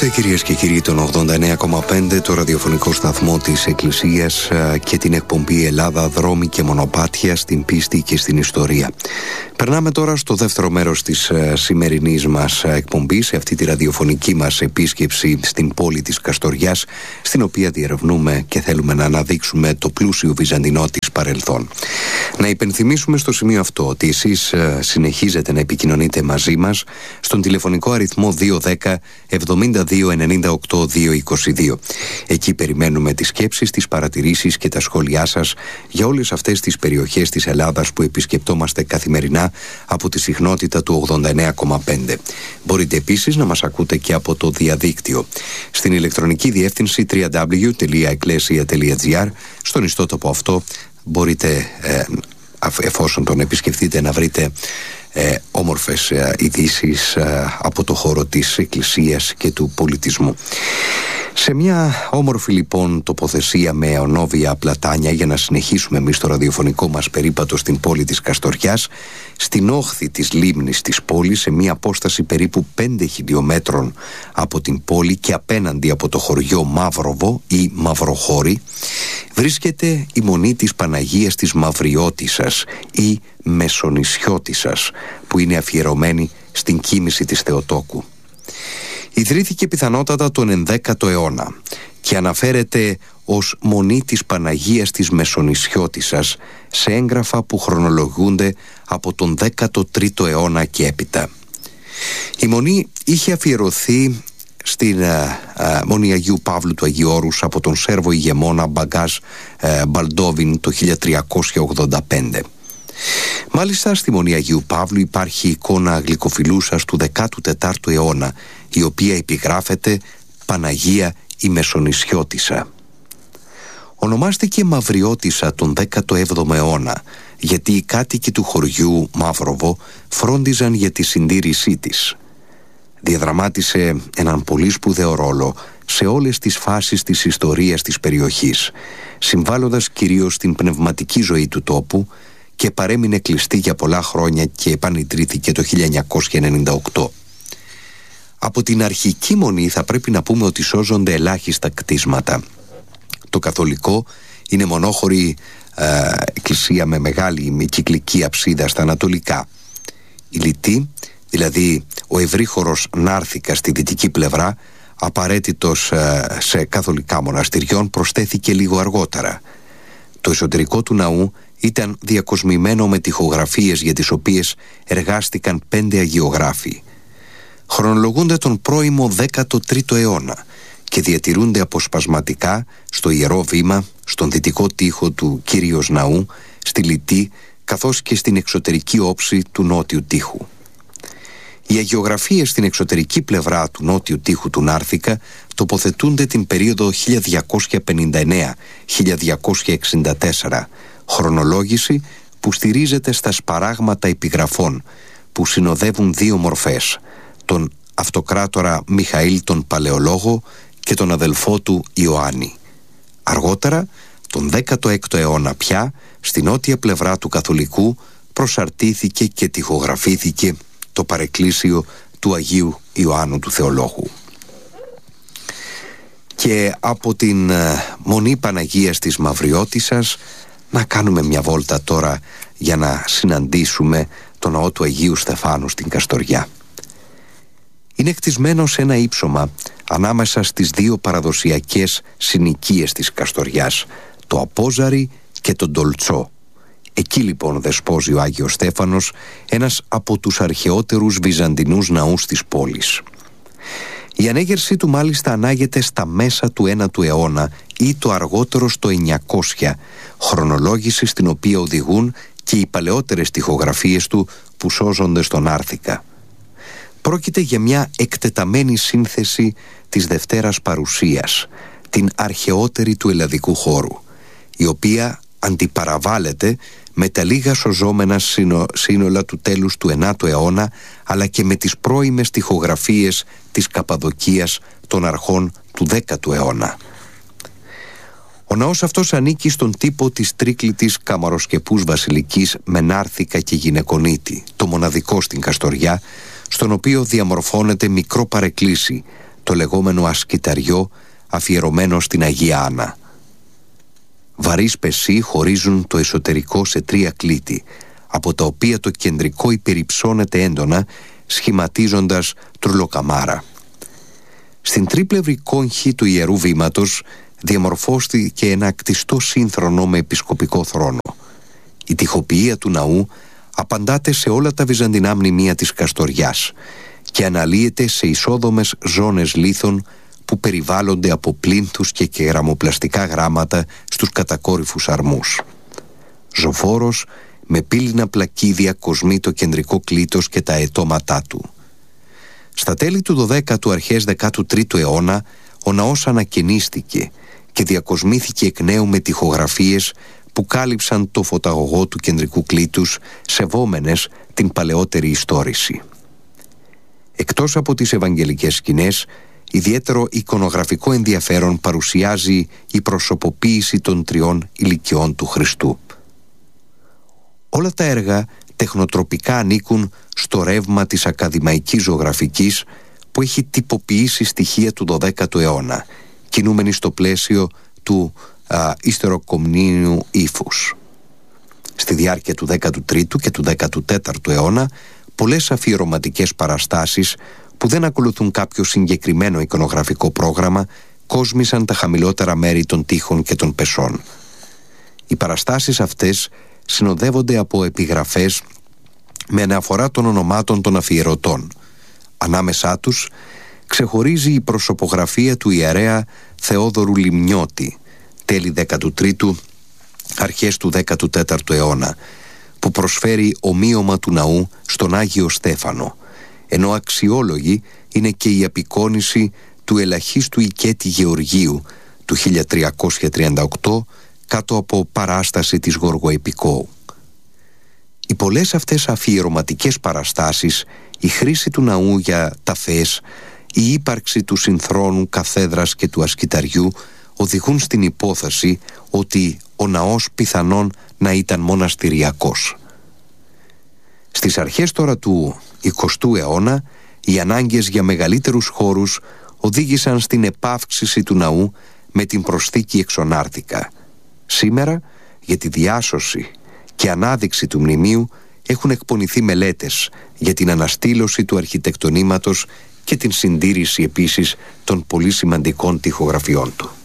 Ακούτε, κυρίες και κύριοι, τον 89,5, το ραδιοφωνικό σταθμό της Εκκλησίας και την εκπομπή Ελλάδα, δρόμοι και μονοπάτια στην πίστη και στην ιστορία. Περνάμε τώρα στο δεύτερο μέρος της σημερινής μας εκπομπής, σε αυτή τη ραδιοφωνική μας επίσκεψη στην πόλη της Καστοριάς, στην οποία διερευνούμε και θέλουμε να αναδείξουμε το πλούσιο βυζαντινό της παρελθόν. Να υπενθυμίσουμε στο σημείο αυτό ότι εσείς συνεχίζετε να επικοινωνείτε μαζί μας στον τηλεφωνικό αριθμό 210 72 98 222. Εκεί περιμένουμε τις σκέψεις, τις παρατηρήσεις και τα σχόλιά σας για όλες αυτές τις περιοχές της Ελλάδας που επισκεπτόμαστε καθημερινά από τη συχνότητα του 89,5. Μπορείτε επίσης να μας ακούτε και από το διαδίκτυο στην ηλεκτρονική διεύθυνση www.ecclesia.gr. Στον ιστότοπο αυτό μπορείτε, εφόσον τον επισκεφτείτε, να βρείτε όμορφες ειδήσεις από το χώρο της Εκκλησίας και του πολιτισμού. Σε μια όμορφη λοιπόν τοποθεσία με αιωνόβια πλατάνια, για να συνεχίσουμε εμείς το ραδιοφωνικό μας περίπατο στην πόλη της Καστοριάς, στην όχθη της λίμνης της πόλης, σε μια απόσταση περίπου 5 χιλιόμετρων από την πόλη και απέναντι από το χωριό Μαύροβο ή Μαυροχώρη, βρίσκεται η Μονή της Παναγίας της Μαυριώτισσας ή Μεσονησιώτισσας, που είναι αφιερωμένη στην κοίμηση της Θεοτόκου. Ιδρύθηκε πιθανότατα τον 11ο αιώνα και αναφέρεται ως Μονή της Παναγίας της Μεσονησιώτισσας σε έγγραφα που χρονολογούνται από τον 13ο αιώνα και έπειτα. Η Μονή είχε αφιερωθεί στην Μονή Αγίου Παύλου του Αγίου Όρους από τον Σέρβο ηγεμόνα Μπαγκάζ Μπαλντόβιν το 1385. Μάλιστα στη Μονή Αγίου Παύλου υπάρχει εικόνα γλυκοφιλούσας του 14ου αιώνα, η οποία επιγράφεται Παναγία η Μεσονησιώτισσα. Ονομάστηκε Μαυριώτισσα τον 17ο αιώνα γιατί οι κάτοικοι του χωριού Μαύροβο φρόντιζαν για τη συντήρησή της. Διαδραμάτισε έναν πολύ σπουδαίο ρόλο σε όλες τις φάσεις της ιστορίας της περιοχής, συμβάλλοντας κυρίως στην πνευματική ζωή του τόπου, και παρέμεινε κλειστή για πολλά χρόνια και επανειδρύθηκε το 1998. Από την αρχική μονή θα πρέπει να πούμε ότι σώζονται ελάχιστα κτίσματα. Το καθολικό είναι μονόχωρη εκκλησία με μεγάλη κυκλική αψίδα στα ανατολικά. Η λιτή, δηλαδή ο ευρύχωρος νάρθηκα στη δυτική πλευρά, απαραίτητος σε καθολικά μοναστηριών, προσθέθηκε λίγο αργότερα. Το εσωτερικό του ναού ήταν διακοσμημένο με τοιχογραφίες για τις οποίες εργάστηκαν 5 αγιογράφοι. Χρονολογούνται τον πρώιμο 13ο αιώνα και διατηρούνται αποσπασματικά στο Ιερό Βήμα, στον δυτικό τοίχο του Κύριος Ναού, στη λιτή, καθώς και στην εξωτερική όψη του νότιου τοίχου. Οι αγιογραφίες στην εξωτερική πλευρά του νότιου τοίχου του Νάρθηκα τοποθετούνται την περίοδο 1259-1264, χρονολόγηση που στηρίζεται στα σπαράγματα επιγραφών που συνοδεύουν 2 μορφές, τον αυτοκράτορα Μιχαήλ τον Παλαιολόγο και τον αδελφό του Ιωάννη. Αργότερα, τον 16ο αιώνα πια, στη νότια πλευρά του καθολικού προσαρτήθηκε και τοιχογραφήθηκε το παρεκκλήσιο του Αγίου Ιωάννου του Θεολόγου. Και από την Μονή Παναγίας της Μαυριώτισσας να κάνουμε μια βόλτα τώρα για να συναντήσουμε το ναό του Αγίου Στεφάνου στην Καστοριά. Είναι κτισμένο σε ένα ύψωμα ανάμεσα στις 2 παραδοσιακές συνοικίες της Καστοριάς, το Απόζαρι και το Ντολτσό. Εκεί λοιπόν δεσπόζει ο Άγιος Στέφανος, ένας από τους αρχαιότερους βυζαντινούς ναούς της πόλης. Η ανέγερσή του μάλιστα ανάγεται στα μέσα του 9ου αιώνα ή το αργότερο στο 900, χρονολόγηση στην οποία οδηγούν και οι παλαιότερες τοιχογραφίες του που σώζονται στον Άρθηκα. Πρόκειται για μια εκτεταμένη σύνθεση της Δευτέρας Παρουσίας, την αρχαιότερη του ελλαδικού χώρου, η οποία αντιπαραβάλλεται με τα λίγα σωζόμενα σύνολα του τέλους του 9ου αιώνα, αλλά και με τις πρώιμες τοιχογραφίες της Καπαδοκίας των αρχών του 10ου αιώνα. Ο ναός αυτός ανήκει στον τύπο της τρίκλητης καμαροσκεπούς βασιλικής με νάρθηκα και γυναικονίτη, το μοναδικό στην Καστοριά, στον οποίο διαμορφώνεται μικρό παρεκκλήσι το λεγόμενο ασκηταριό αφιερωμένο στην Αγία Άννα. Βαρύς πεσί χωρίζουν το εσωτερικό σε 3 κλίτη, από τα οποία το κεντρικό υπερυψώνεται έντονα, σχηματίζοντας τρουλοκαμάρα. Στην τρίπλευρη κόγχη του Ιερού Βήματος διαμορφώθηκε ένα κτιστό σύνθρονο με επισκοπικό θρόνο. Η τοιχοποιία του ναού απαντάται σε όλα τα βυζαντινά μνημεία της Καστοριάς και αναλύεται σε ισόδομες ζώνες λίθων που περιβάλλονται από πλίνθους και κεραμοπλαστικά γράμματα στους κατακόρυφους αρμούς. Ζωφόρος με πύληνα πλακίδια κοσμεί το κεντρικό κλίτος και τα αιτώματά του. Στα τέλη του 12ου αρχές 13ου αιώνα ο ναός ανακαινίστηκε και διακοσμήθηκε εκ νέου με τοιχογραφίες που κάλυψαν το φωταγωγό του κεντρικού κλίτους, σεβόμενες την παλαιότερη ιστόρηση. Εκτός από τις ευαγγελικές σκηνές, ιδιαίτερο εικονογραφικό ενδιαφέρον παρουσιάζει η προσωποποίηση των 3 ηλικιών του Χριστού. Όλα τα έργα τεχνοτροπικά ανήκουν στο ρεύμα της ακαδημαϊκής ζωγραφικής που έχει τυποποιήσει στοιχεία του 12ου αιώνα, κινούμενοι στο πλαίσιο του ιστεροκομνήνιου ύφους. Στη διάρκεια του 13ου και του 14ου αιώνα, πολλές αφιερωματικές παραστάσεις που δεν ακολουθούν κάποιο συγκεκριμένο εικονογραφικό πρόγραμμα κόσμησαν τα χαμηλότερα μέρη των τοίχων και των πεσών. Οι παραστάσεις αυτές συνοδεύονται από επιγραφές με αναφορά των ονομάτων των αφιερωτών. Ανάμεσά τους ξεχωρίζει η προσωπογραφία του ιερέα Θεόδωρου Λιμνιώτη, τέλη 13ου, αρχές του 14ου αιώνα, που προσφέρει ομοίωμα του ναού στον Άγιο Στέφανο, ενώ αξιόλογη είναι και η απεικόνιση του ελαχίστου οικέτη Γεωργίου του 1338 κάτω από παράσταση της Γοργοεπικόου. Οι πολλές αυτές αφιερωματικές παραστάσεις, η χρήση του ναού για ταφές, η ύπαρξη του συνθρόνου καθέδρας και του ασκηταριού οδηγούν στην υπόθεση ότι ο ναός πιθανόν να ήταν μοναστηριακός. Στις αρχές τώρα του 20ου αιώνα, οι ανάγκες για μεγαλύτερους χώρους οδήγησαν στην επαύξηση του ναού με την προσθήκη εξωνάρτικα. Σήμερα, για τη διάσωση και ανάδειξη του μνημείου έχουν εκπονηθεί μελέτες για την αναστήλωση του αρχιτεκτονήματος και την συντήρηση επίσης των πολύ σημαντικών τοιχογραφιών του.